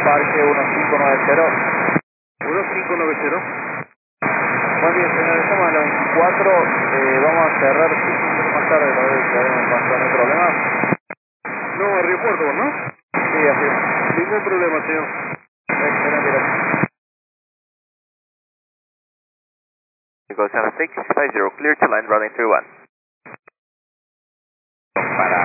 Parque 1590. 1590. Buen día, señor. Estamos en la 24. Vamos a cerrar 5 minutos más tarde para ver si en cuanto no hay problema. No, a Río Puerto, ¿no? Sí, así es. Ningún problema, señor. Excelente, gracias. Go 7650, clear to line running 31. Para